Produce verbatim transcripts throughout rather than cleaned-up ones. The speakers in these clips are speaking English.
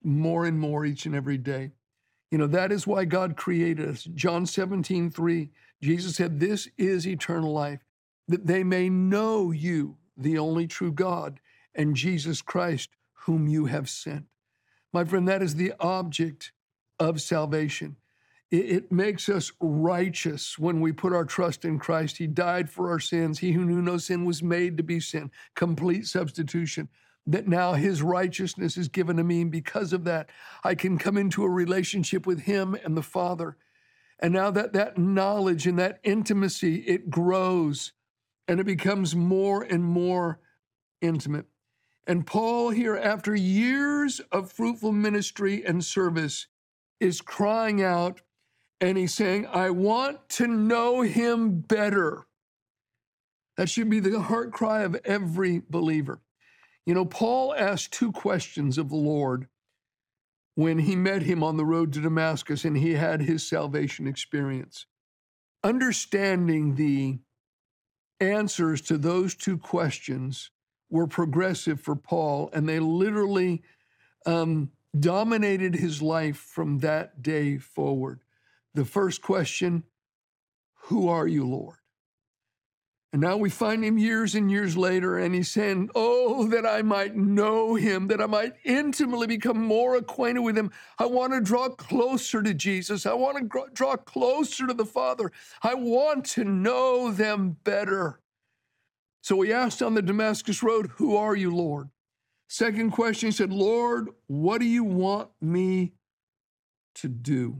more and more each and every day. You know, that is why God created us. John seventeen three, Jesus said, "This is eternal life, that they may know you, the only true God, and Jesus Christ, whom you have sent." My friend, that is the object of salvation. It, it makes us righteous when we put our trust in Christ. He died for our sins. He who knew no sin was made to be sin. Complete substitution. That now his righteousness is given to me. And because of that, I can come into a relationship with him and the Father. And now that that knowledge and that intimacy, it grows and it becomes more and more intimate. And Paul here, after years of fruitful ministry and service, is crying out and he's saying, I want to know him better. That should be the heart cry of every believer. You know, Paul asked two questions of the Lord when he met him on the road to Damascus and he had his salvation experience. Understanding the answers to those two questions were progressive for Paul, and they literally um, dominated his life from that day forward. The first question, who are you, Lord? And now we find him years and years later, and he's saying, oh, that I might know him, that I might intimately become more acquainted with him. I want to draw closer to Jesus. I want to draw closer to the Father. I want to know them better. So he asked on the Damascus road, who are you, Lord? Second question, he said, Lord, what do you want me to do?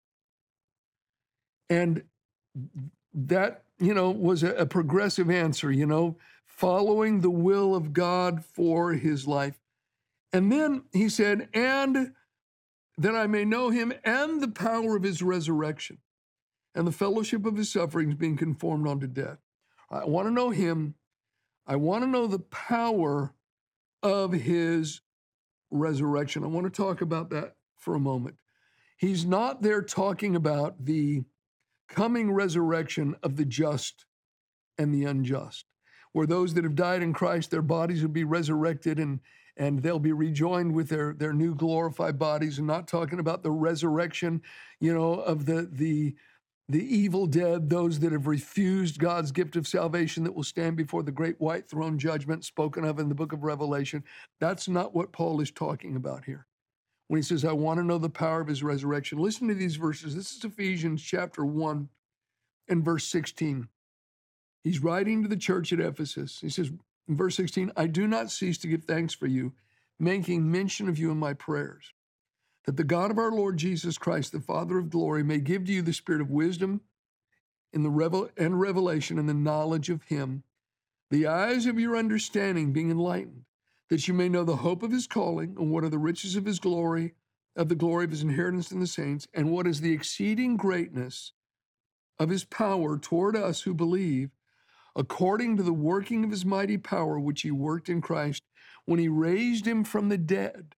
And that, you know, was a, a progressive answer, you know, following the will of God for his life. And then he said, and that I may know him and the power of his resurrection and the fellowship of his sufferings, being conformed unto death. I want to know him. I want to know the power of his resurrection. I want to talk about that for a moment. He's not there talking about the coming resurrection of the just and the unjust, where those that have died in Christ, their bodies will be resurrected and, and they'll be rejoined with their, their new glorified bodies. And not talking about the resurrection, you know, of the, the, the evil dead, those that have refused God's gift of salvation that will stand before the great white throne judgment spoken of in the book of Revelation. That's not what Paul is talking about here. When he says, I want to know the power of his resurrection. Listen to these verses. This is Ephesians chapter one and verse sixteen. He's writing to the church at Ephesus. He says in verse sixteen, I do not cease to give thanks for you, making mention of you in my prayers, that the God of our Lord Jesus Christ, the Father of glory, may give to you the spirit of wisdom in the revel- and revelation and the knowledge of him, the eyes of your understanding being enlightened, that you may know the hope of his calling and what are the riches of his glory, of the glory of his inheritance in the saints, and what is the exceeding greatness of his power toward us who believe, according to the working of his mighty power, which he worked in Christ when he raised him from the dead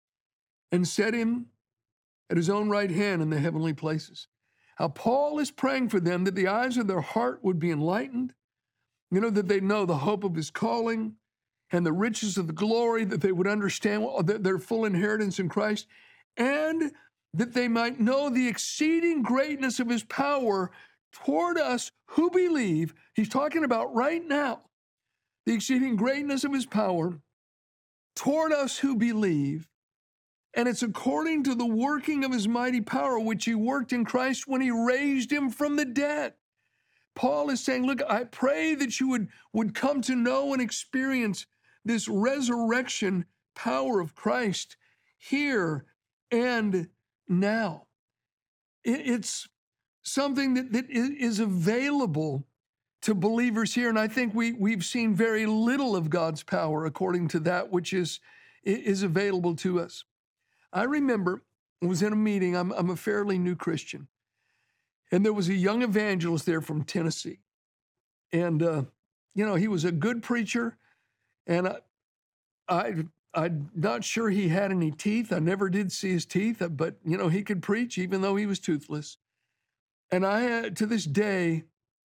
and set him at his own right hand in the heavenly places. How Paul is praying for them that the eyes of their heart would be enlightened, you know, that they know the hope of his calling and the riches of the glory, that they would understand their full inheritance in Christ, and that they might know the exceeding greatness of his power toward us who believe. He's talking about right now, the exceeding greatness of his power toward us who believe. And it's according to the working of his mighty power, which he worked in Christ when he raised him from the dead. Paul is saying, look, I pray that you would, would come to know and experience this resurrection power of Christ here and now. It, it's something that, that is available to believers here. And I think we, we've seen very little of God's power according to that which is, is available to us. I remember I was in a meeting. I'm, I'm a fairly new Christian. And there was a young evangelist there from Tennessee. And, uh, you know, he was a good preacher. And I, I, I'm not sure he had any teeth. I never did see his teeth, but, you know, he could preach even though he was toothless. And I, uh, to this day,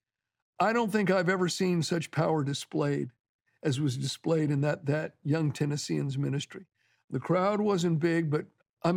I don't think I've ever seen such power displayed as was displayed in that, that young Tennessean's ministry. The crowd wasn't big, but